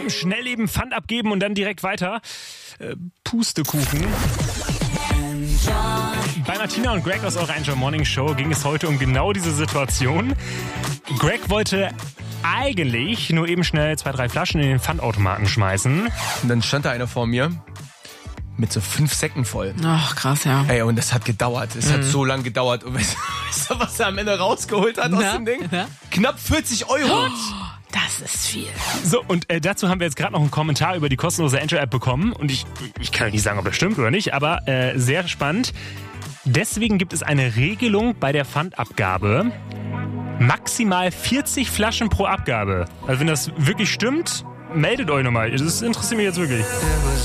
schnell eben Pfand abgeben und dann direkt weiter. Pustekuchen. Bei Martina und Greg aus eurer Enjoy Morning Show ging es heute um genau diese Situation. Greg wollte eigentlich nur eben schnell 2, 3 Flaschen in den Pfandautomaten schmeißen. Und dann stand da einer vor mir mit so 5 Säcken voll. Ach, krass, ja. Ey, und das hat gedauert. Es hat so lange gedauert. Und weißt du, was er am Ende rausgeholt hat aus dem Ding? Ja. Knapp 40 €. Das ist viel. So, und dazu haben wir jetzt gerade noch einen Kommentar über die kostenlose Enjoy-App bekommen. Und ich kann nicht sagen, ob das stimmt oder nicht, aber sehr spannend. Deswegen gibt es eine Regelung bei der Pfandabgabe. Maximal 40 Flaschen pro Abgabe. Also wenn das wirklich stimmt, meldet euch nochmal. Das interessiert mich jetzt wirklich.